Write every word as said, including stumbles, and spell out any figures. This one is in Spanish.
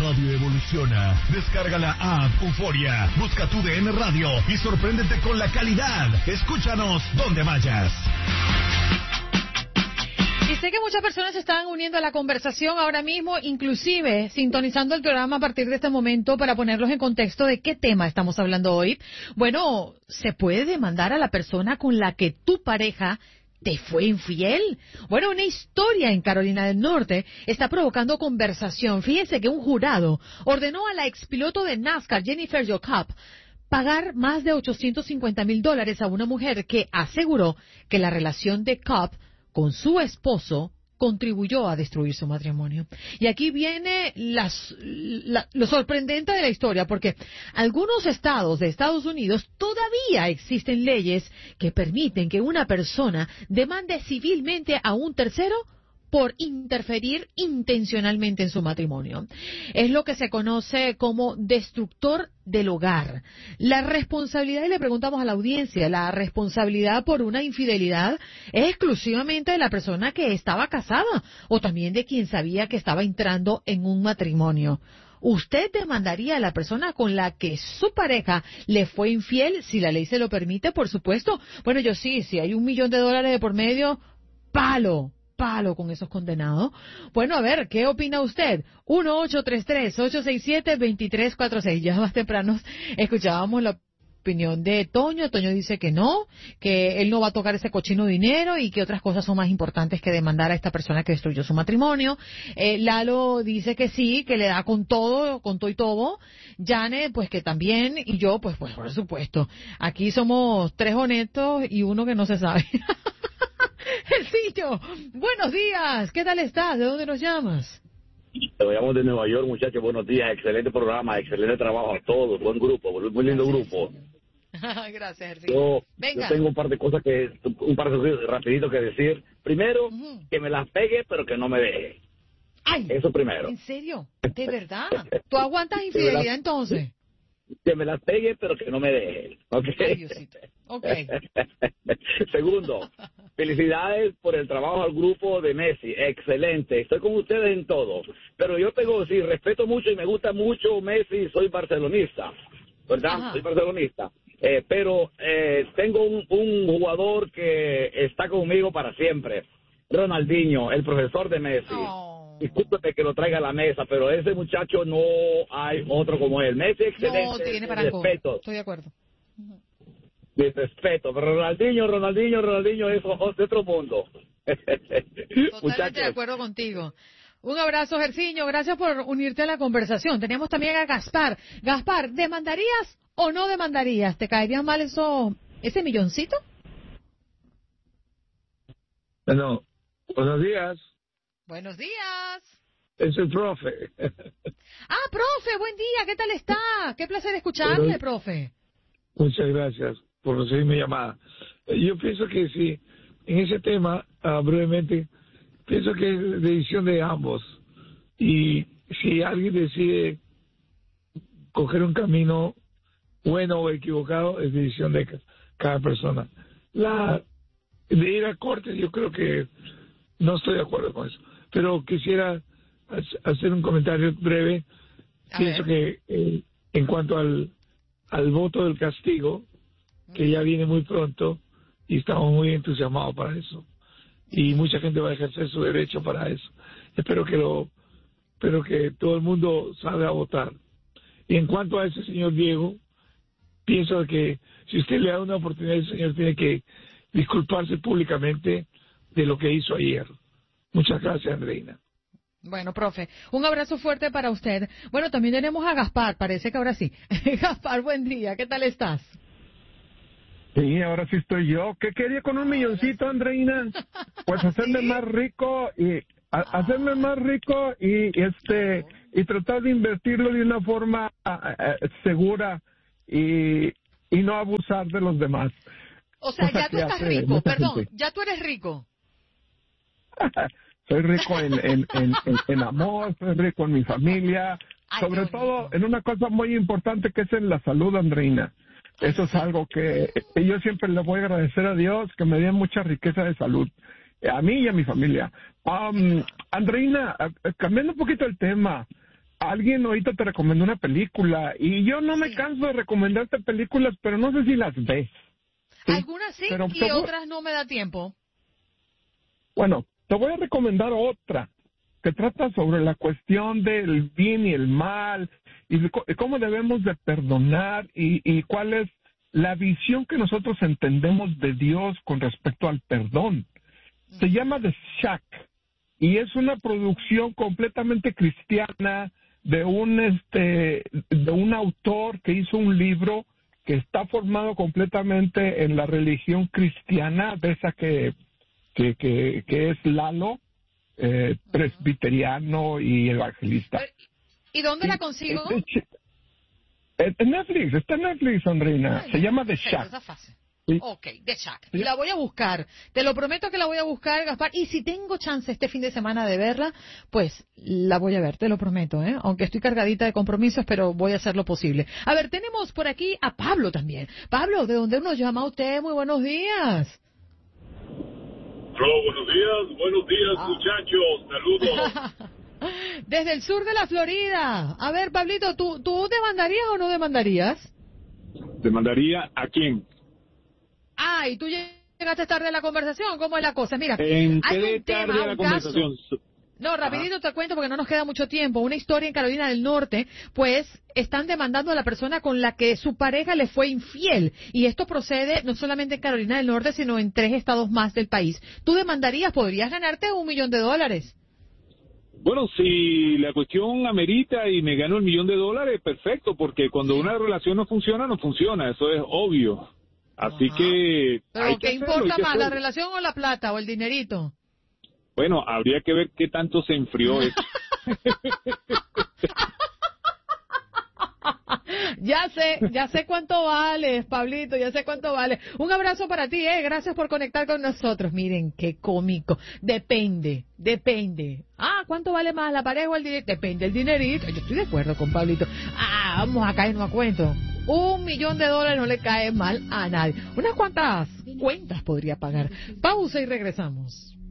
radio evoluciona. Descarga la app Euforia, busca tu D N Radio y sorpréndete con la calidad. Escúchanos donde vayas. Y sé que muchas personas se están uniendo a la conversación ahora mismo, inclusive sintonizando el programa a partir de este momento para ponerlos en contexto de qué tema estamos hablando hoy. Bueno, ¿se puede demandar a la persona con la que tu pareja te fue infiel? Bueno, una historia en Carolina del Norte está provocando conversación. Fíjense que un jurado ordenó a la expiloto de NASCAR, Jennifer Jacob, pagar más de ochocientos cincuenta mil dólares a una mujer que aseguró que la relación de Cobb con su esposo contribuyó a destruir su matrimonio. Y aquí viene las, la, lo sorprendente de la historia, porque algunos estados de Estados Unidos todavía existen leyes que permiten que una persona demande civilmente a un tercero por interferir intencionalmente en su matrimonio. Es lo que se conoce como destructor del hogar. La responsabilidad, y le preguntamos a la audiencia, la responsabilidad por una infidelidad es exclusivamente de la persona que estaba casada o también de quien sabía que estaba entrando en un matrimonio. ¿Usted demandaría a la persona con la que su pareja le fue infiel, si la ley se lo permite, por supuesto? Bueno, yo sí, si hay un millón de dólares de por medio, palo. palo con esos condenados. Bueno, a ver, ¿qué opina usted? uno ocho tres tres, ocho seis siete, dos tres cuatro seis. Ya más temprano escuchábamos la opinión de Toño. Toño dice que no, que él no va a tocar ese cochino dinero y que otras cosas son más importantes que demandar a esta persona que destruyó su matrimonio. Eh, Lalo dice que sí, que le da con todo, con todo y todo. Janet, pues que también, y yo, pues, pues por supuesto. Aquí somos tres honestos y uno que no se sabe. Elcillo, buenos días, ¿qué tal estás? ¿De dónde nos llamas? Te llamo de Nueva York, muchachos, buenos días, excelente programa, excelente trabajo a todos, buen grupo, muy lindo grupo. Gracias, Elcillo. Yo, Venga. yo tengo un par de cosas que, un par de cosas rapidito que decir. Primero, uh-huh. que me las pegue, pero que no me deje. Ay, eso primero. ¿En serio? ¿De verdad? ¿Tú aguantas infidelidad la, entonces? Que me las pegue, pero que no me deje. ¿Okay? Ay, Diosito. Ok. Segundo, felicidades por el trabajo al grupo de Messi. Excelente. Estoy con ustedes en todo. Pero yo tengo, sí, respeto mucho y me gusta mucho Messi. Soy barcelonista, ¿verdad? Ajá. Soy barcelonista. Eh, pero eh, tengo un, un jugador que está conmigo para siempre. Ronaldinho, el profesor de Messi. Oh. Discúlpeme que lo traiga a la mesa, pero ese muchacho no hay otro como él. Messi, excelente. No tiene para respeto. Estoy de acuerdo. Uh-huh. De respeto, pero Ronaldinho, Ronaldinho, Ronaldinho es de otro mundo. Totalmente de acuerdo contigo. Un abrazo, Jerciño, gracias por unirte a la conversación. Teníamos también a Gaspar. Gaspar, ¿demandarías o no demandarías? ¿Te caería mal eso, ese milloncito? Bueno, buenos días. Buenos días. Es el profe. Ah, profe, buen día, ¿qué tal está? Qué placer escucharle, bueno, profe. Muchas gracias por recibir mi llamada. Yo pienso que sí, en ese tema, uh, brevemente, pienso que es decisión de ambos. Y si alguien decide coger un camino bueno o equivocado, es decisión de cada persona. La de ir a corte, yo creo que no estoy de acuerdo con eso. Pero quisiera hacer un comentario breve. A pienso ver. que eh, en cuanto al al voto del castigo, que ya viene muy pronto, y estamos muy entusiasmados para eso. Y mucha gente va a ejercer su derecho para eso. Espero que lo, espero que todo el mundo salga a votar. Y en cuanto a ese señor Diego, pienso que si usted le da una oportunidad, el señor tiene que disculparse públicamente de lo que hizo ayer. Muchas gracias, Andreina. Bueno, profe, un abrazo fuerte para usted. Bueno, también tenemos a Gaspar, parece que ahora sí. Gaspar, buen día, ¿qué tal estás? Sí, ahora sí estoy yo. ¿Qué quería con un milloncito, Andreina? Pues hacerme ¿Sí? más rico y a, ah. hacerme más rico y este y tratar de invertirlo de una forma uh, segura y y no abusar de los demás. O sea, ya tú estás rico, perdón, gente. ya tú eres rico. Soy rico en, en, en, en, en amor, soy rico en mi familia, Ay, sobre todo en una cosa muy importante que es en la salud, Andreina. Eso es algo que yo siempre le voy a agradecer a Dios, que me dé mucha riqueza de salud, a mí y a mi familia. Um, Andreina, cambiando un poquito el tema, alguien ahorita te recomendó una película y yo no me Sí. canso de recomendarte películas, pero no sé si las ves. ¿sí? Algunas sí Pero y te voy- otras no me da tiempo. Bueno, te voy a recomendar otra que trata sobre la cuestión del bien y el mal y de co- cómo debemos de perdonar y, y cuál es la visión que nosotros entendemos de Dios con respecto al perdón. Se llama The Shack y es una producción completamente cristiana de un este de un autor que hizo un libro que está formado completamente en la religión cristiana, de esa que que que, que es Lalo, eh, presbiteriano y evangelista. Pero, ¿y dónde la Sí, consigo? es- es- es- En Netflix, está en Netflix, Andreina. Ay, Se llama The perfecto, Shack. esa es fácil. Sí. Ok, The Shack. Sí. La voy a buscar. Te lo prometo que la voy a buscar, Gaspar. Y si tengo chance este fin de semana de verla, pues la voy a ver, te lo prometo, ¿eh? Aunque estoy cargadita de compromisos, pero voy a hacer lo posible. A ver, tenemos por aquí a Pablo también. Pablo, ¿de dónde nos llama usted? Muy buenos días. Hola, buenos días, buenos días Ah. muchachos, saludos. Desde el sur de la Florida. A ver, Pablito, ¿tú, ¿tú demandarías o no demandarías? ¿Demandaría a quién? Ah, y tú llegaste tarde a la conversación. ¿Cómo es la cosa? Mira, ¿En hay qué un tema, tarde a la un caso. conversación? No, rapidito te cuento porque no nos queda mucho tiempo. Una historia en Carolina del Norte, pues están demandando a la persona con la que su pareja le fue infiel. Y esto procede no solamente en Carolina del Norte, sino en tres estados más del país. ¿Tú demandarías? ¿Podrías ganarte un millón de dólares? Bueno, si la cuestión amerita y me gano el millón de dólares, perfecto, porque cuando una relación no funciona, no funciona, eso es obvio. Así Ajá. que... ¿Pero hay que qué hacerlo, importa hay que más, la hacerlo. relación o la plata o el dinerito? Bueno, habría que ver qué tanto se enfrió eso. Ya sé, ya sé cuánto vales, Pablito, ya sé cuánto vale. Un abrazo para ti, eh. Gracias por conectar con nosotros. Miren, qué cómico. Depende, depende. Ah, ¿cuánto vale más la pareja o el dinero? Depende el dinerito. Yo estoy de acuerdo con Pablito. Ah, vamos a caernos a cuento. Un millón de dólares no le cae mal a nadie. Unas cuantas cuentas podría pagar. Pausa y regresamos.